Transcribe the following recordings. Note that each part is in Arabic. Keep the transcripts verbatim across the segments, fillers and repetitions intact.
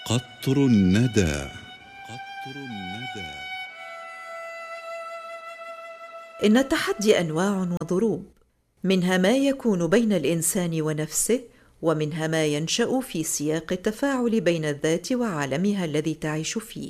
قطر الندى. قطر الندى. إن التحدي أنواع وضروب، منها ما يكون بين الإنسان ونفسه، ومنها ما ينشأ في سياق التفاعل بين الذات وعالمها الذي تعيش فيه.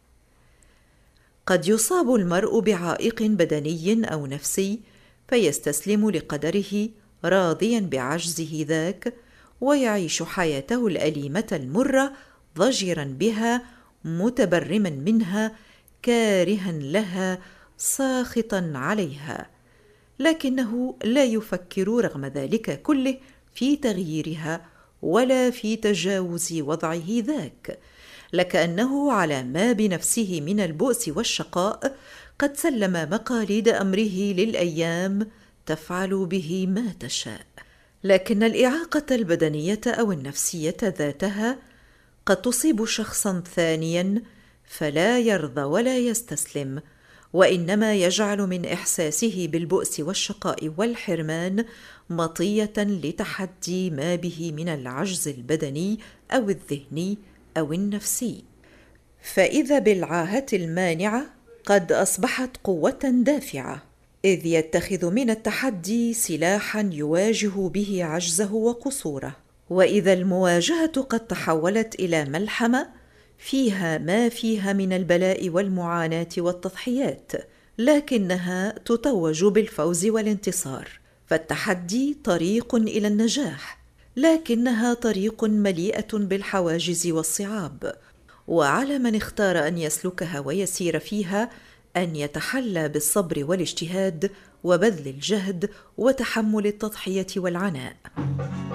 قد يصاب المرء بعائق بدني أو نفسي فيستسلم لقدره راضيا بعجزه ذاك، ويعيش حياته الأليمة المرة ضجرا بها، متبرما منها، كارها لها، ساخطا عليها، لكنه لا يفكر رغم ذلك كله في تغييرها ولا في تجاوز وضعه ذاك، لكأنه على ما بنفسه من البؤس والشقاء قد سلم مقاليد أمره للأيام تفعل به ما تشاء. لكن الإعاقة البدنية أو النفسية ذاتها قد تصيب شخصا ثانيا فلا يرضى ولا يستسلم، وإنما يجعل من إحساسه بالبؤس والشقاء والحرمان مطية لتحدي ما به من العجز البدني أو الذهني أو النفسي. فإذا بالعاهة المانعة قد أصبحت قوة دافعة، إذ يتخذ من التحدي سلاحا يواجه به عجزه وقصوره. وإذا المواجهة قد تحولت إلى ملحمة فيها ما فيها من البلاء والمعاناة والتضحيات، لكنها تتوج بالفوز والانتصار، فالتحدي طريق إلى النجاح، لكنها طريق مليئة بالحواجز والصعاب، وعلى من اختار أن يسلكها ويسير فيها أن يتحلى بالصبر والاجتهاد وبذل الجهد وتحمل التضحية والعناء.